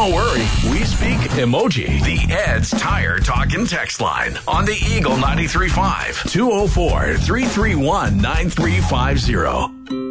Don't worry, we speak emoji. The Ed's Tire Talk and Text line on the Eagle 93.5 204-331-9350.